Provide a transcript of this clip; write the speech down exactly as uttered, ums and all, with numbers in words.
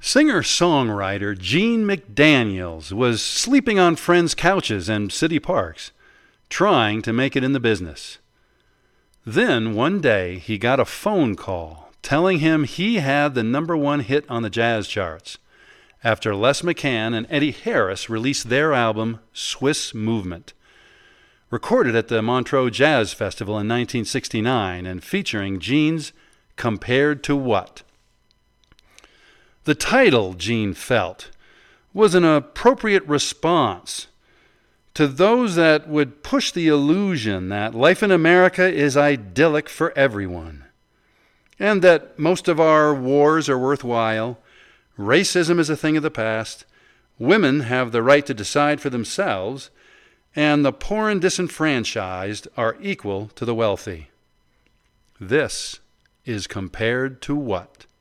Singer-songwriter Gene McDaniels was sleeping on friends' couches in city parks, trying to make it in the business. Then one day he got a phone call telling him he had the number one hit on the jazz charts after Les McCann and Eddie Harris released their album Swiss Movement, recorded at the Montreux Jazz Festival in nineteen sixty-nine and featuring Gene's Compared to What? The title, Gene felt, was an appropriate response to those that would push the illusion that life in America is idyllic for everyone, and that most of our wars are worthwhile, racism is a thing of the past, women have the right to decide for themselves, and the poor and disenfranchised are equal to the wealthy. This is Compared to What?